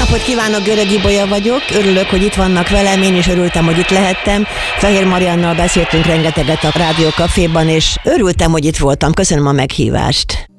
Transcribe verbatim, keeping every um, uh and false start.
napot kívánok, Görög Ibolya vagyok. Örülök, hogy itt vannak velem, én is örültem, hogy itt lehettem. Fehér Mariannal beszéltünk rengeteget a Rádió Caféban, és örültem, hogy itt voltam. Köszönöm a meghívást.